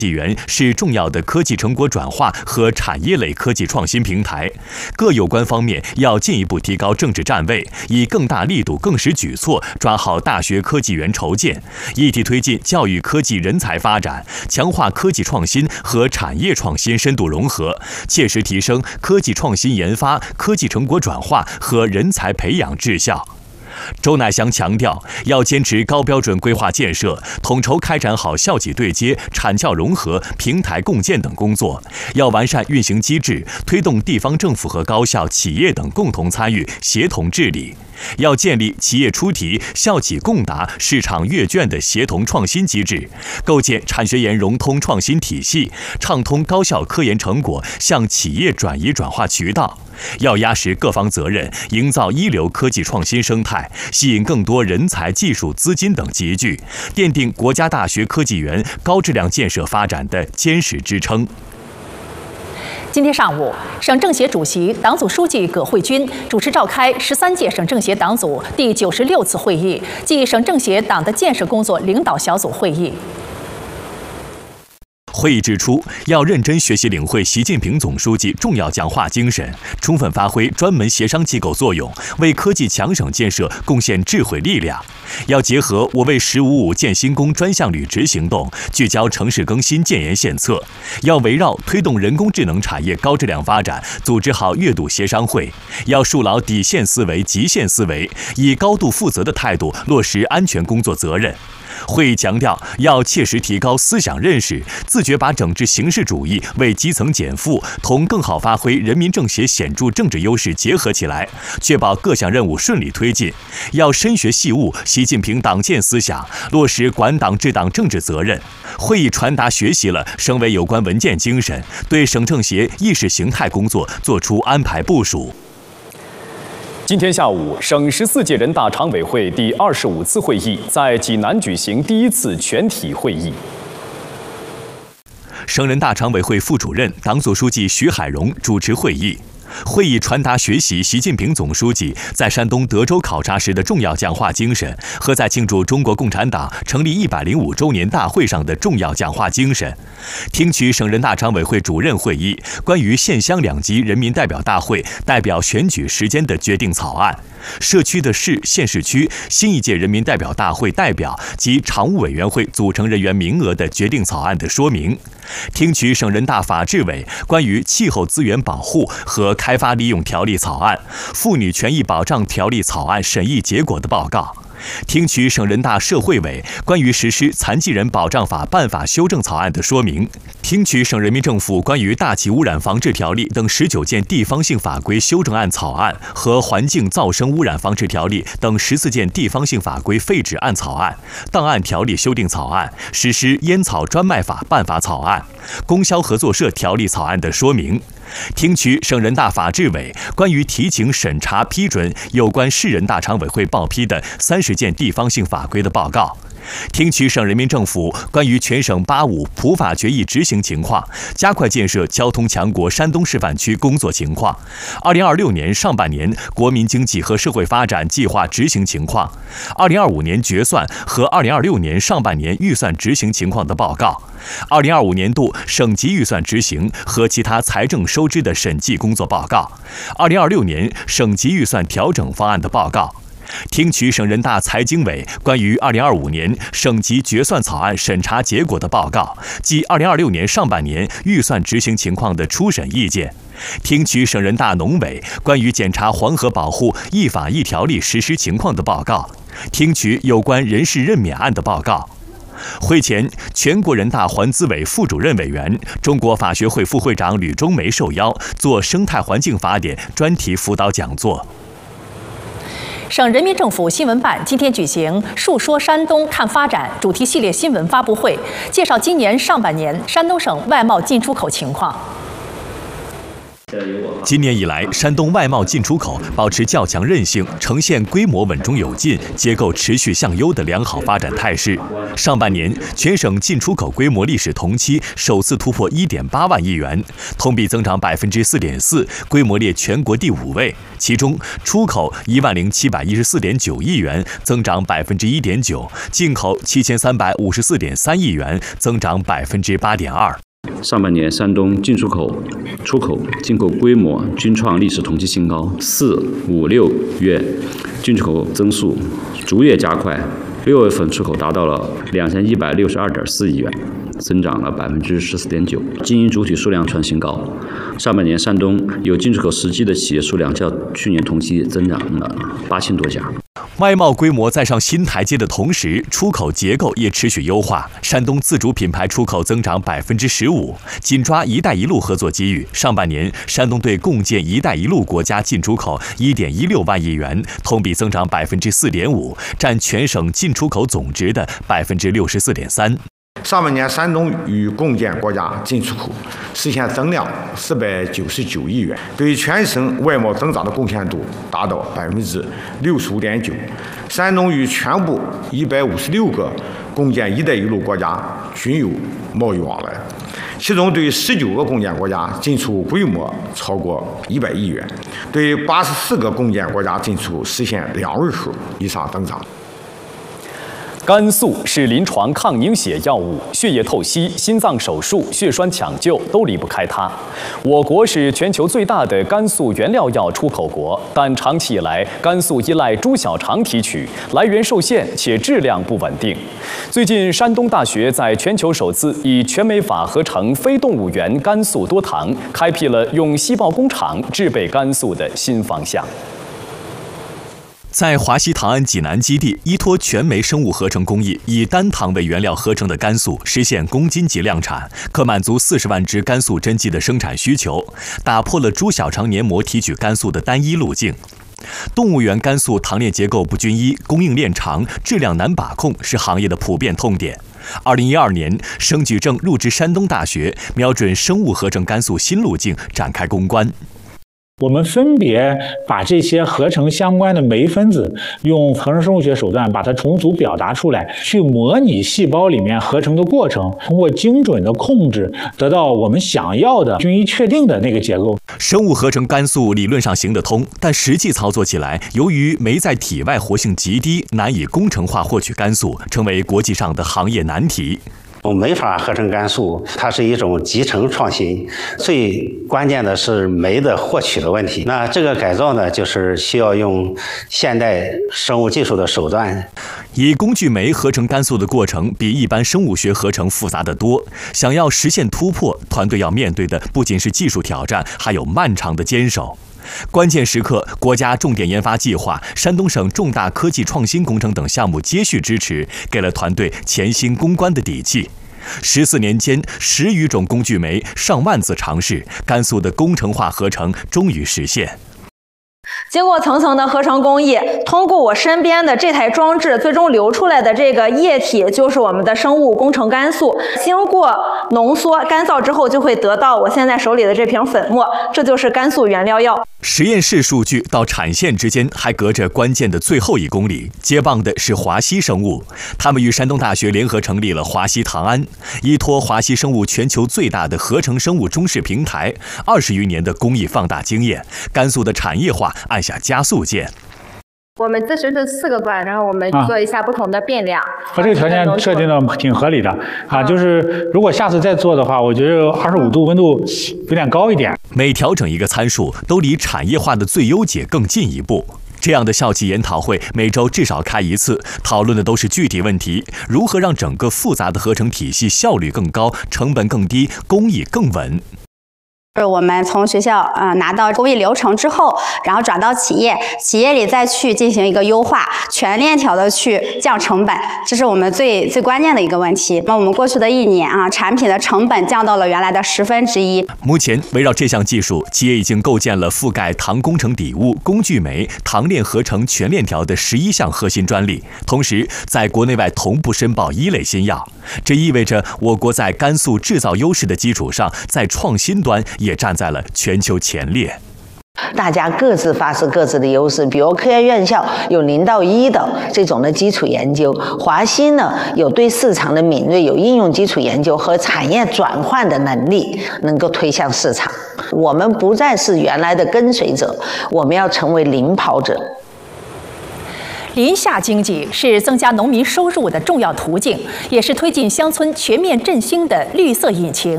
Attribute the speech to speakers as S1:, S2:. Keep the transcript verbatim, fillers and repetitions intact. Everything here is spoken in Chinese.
S1: 技园是重要的科技成果转化和产业类科技创新平台，各有关方面要进一步提高政治站位，以更大力度、更实举措抓好大学科技园筹建，一体推进教育科技人才发展，强化科技创新和产业创新深度融合，切实提升科技创新研发、科技成果转化和人才培养质效。周乃祥强调，要坚持高标准规划建设，统筹开展好校企对接、产教融合、平台共建等工作，要完善运行机制，推动地方政府和高校、企业等共同参与、协同治理。要建立企业出题、校企共答、市场阅卷的协同创新机制，构建产学研融通创新体系，畅通高校科研成果向企业转移转化渠道。要压实各方责任，营造一流科技创新生态，吸引更多人才、技术、资金等集聚，奠定国家大学科技园高质量建设发展的坚实支撑。
S2: 今天上午，省政协主席、党组书记葛慧军主持召开十三届省政协党组第九十六次会议暨省政协党的建设工作领导小组会议。
S1: 会议指出，要认真学习领会习近平总书记重要讲话精神，充分发挥专门协商机构作用，为科技强省建设贡献智慧力量。要结合我为“十五五”建新工专项履职行动，聚焦城市更新建言献策。要围绕推动人工智能产业高质量发展，组织好月度协商会。要树牢底线思维、极限思维，以高度负责的态度落实安全工作责任。会议强调，要切实提高思想认识，自觉把整治形式主义、为基层减负同更好发挥人民政协显著政治优势结合起来，确保各项任务顺利推进。要深学细悟习近平党建思想，落实管党治党政治责任。会议传达学习了省委有关文件精神，对省政协意识形态工作作出安排部署。
S3: 今天下午，省十四届人大常委会第二十五次会议在济南举行第一次全体会议。
S1: 省人大常委会副主任、党组书记徐海荣主持会议。会议传达学习习近平总书记在山东德州考察时的重要讲话精神和在庆祝中国共产党成立一百零五周年大会上的重要讲话精神，听取省人大常委会主任会议关于县乡两级人民代表大会代表选举时间的决定草案，社区的市、县市区新一届人民代表大会代表及常务委员会组成人员名额的决定草案的说明，听取省人大法制委关于气候资源保护和开发利用条例草案、妇女权益保障条例草案审议结果的报告，听取省人大社会委关于实施残疾人保障法办法修正草案的说明，听取省人民政府关于大气污染防治条例等十九件地方性法规修正案草案和环境噪声污染防治条例等十四件地方性法规废止案草案、档案条例修订草案、实施烟草专卖法办法草案、供销合作社条例草案的说明，听取省人大法制委关于提请审查批准有关市人大常委会报批的三十件地方性法规的报告，听取省人民政府关于全省八五普法决议执行情况、加快建设交通强国山东示范区工作情况、二零二六年上半年国民经济和社会发展计划执行情况、二零二五年决算和二零二六年上半年预算执行情况的报告、二零二五年度省级预算执行和其他财政收支的审计工作报告、二零二六年省级预算调整方案的报告，听取省人大财经委关于二零二五年省级决算草案审查结果的报告及二零二六年上半年预算执行情况的初审意见，听取省人大农委关于检查黄河保护一法一条例实施情况的报告，听取有关人事任免案的报告。会前，全国人大环资委副主任委员、中国法学会副会长吕中梅受邀做生态环境法典专题辅导讲座。
S2: 省人民政府新闻办今天举行“述说山东看发展”主题系列新闻发布会，介绍今年上半年山东省外贸进出口情况。
S1: 今年以来，山东外贸进出口保持较强韧性，呈现规模稳中有进、结构持续向优的良好发展态势。上半年，全省进出口规模历史同期首次突破 一点八万亿元，同比增长 百分之四点四， 规模列全国第五位。其中，出口一万零七百一十四点九亿元，增长 百分之一点九；进口七千三百五十四点三亿元，增长 百分之八点二。
S4: 上半年，山东进出口、出口、进口规模均创历史同期新高。四、五、六月进出口增速逐月加快，六月份出口达到了两千一百六十二点四亿元，增长了百分之十四点九，经营主体数量创新高。上半年，山东有进出口实际的企业数量较去年同期增长了八千多家。
S1: 外贸规模在上新台阶的同时，出口结构也持续优化。山东自主品牌出口增长 百分之十五， 紧抓“一带一路”合作机遇。上半年，山东队共建“一带一路”国家进出口 一点一六万亿元，同比增长 百分之四点五， 占全省进出口总值的 百分之六十四点三。
S5: 上半年，山东与共建国家进出口实现增量四百九十九亿元，对全省外贸增长的贡献度达到 百分之六十五点九。山东与全部一百五十六个共建“一带一路”国家均有贸易往来，其中对十九个共建国家进出规模超过一百亿元，对八十四个共建国家进出实现两位数以上增长。
S3: 肝素是临床抗凝血药物，血液透析、心脏手术、血栓抢救都离不开它。我国是全球最大的肝素原料药出口国，但长期以来，肝素依赖猪小肠提取，来源受限且质量不稳定。最近，山东大学在全球首次以全酶法合成非动物源肝素多糖，开辟了用细胞工厂制备肝素的新方向。
S1: 在华西唐安济南基地，依托全酶生物合成工艺，以单糖为原料合成的肝素实现公斤级量产，可满足四十万只肝素针剂的生产需求，打破了猪小肠黏膜提取肝素的单一路径。动物源肝素糖链结构不均一，供应链长，质量难把控，是行业的普遍痛点。二零一二年，省举证入职山东大学，瞄准生物合成肝素新路径展开攻关。
S6: 我们分别把这些合成相关的酶分子用合成生物学手段把它重组表达出来，去模拟细胞里面合成的过程，通过精准的控制，得到我们想要的均一确定的那个结构。
S1: 生物合成肝素理论上行得通，但实际操作起来，由于酶在体外活性极低，难以工程化获取肝素，成为国际上的行业难题。
S7: 用酶法合成肝素，它是一种集成创新，最关键的是酶的获取的问题。那这个改造呢，就是需要用现代生物技术的手段。
S1: 以工具酶合成肝素的过程比一般生物学合成复杂得多，想要实现突破，团队要面对的不仅是技术挑战，还有漫长的坚守。关键时刻，国家重点研发计划、山东省重大科技创新工程等项目接续支持，给了团队潜心攻关的底气。十四年间，十余种工具酶，上万次尝试，肝素的工程化合成终于实现。
S8: 经过层层的合成工艺，通过我身边的这台装置，最终流出来的这个液体就是我们的生物工程肝素。经过浓缩、干燥之后，就会得到我现在手里的这瓶粉末，这就是肝素原料药。
S1: 实验室数据到产线之间还隔着关键的最后一公里，接棒的是华西生物，他们与山东大学联合成立了华西唐安，依托华西生物全球最大的合成生物中试平台，二十余年的工艺放大经验，肝素的产业化按下加速键。
S9: 我们自身是四个段，然后我们做一下不同的变量。
S6: 和、啊、这个条件设定的挺合理的啊，就是如果下次再做的话，我觉得二十五度温度有点高一点。
S1: 每调整一个参数，都离产业化的最优解更进一步。这样的校企研讨会每周至少开一次，讨论的都是具体问题，如何让整个复杂的合成体系效率更高、成本更低、工艺更稳。
S10: 是我们从学校呃拿到工艺流程之后，然后转到企业，企业里再去进行一个优化，全链条的去降成本，这是我们最最关键的一个问题。那我们过去的一年啊，产品的成本降到了原来的十分之一。
S1: 目前围绕这项技术，企业已经构建了覆盖糖工程底物、工具酶、糖链合成全链条的十一项核心专利，同时在国内外同步申报一类新药。这意味着我国在肝素制造优势的基础上，在创新端也站在了全球前列。
S11: 大家各自发挥各自的优势，比如科研院校有零到一的这种的基础研究，华西呢有对市场的敏锐，有应用基础研究和产业转换的能力，能够推向市场。我们不再是原来的跟随者，我们要成为领跑者。
S2: 林下经济是增加农民收入的重要途径，也是推进乡村全面振兴的绿色引擎。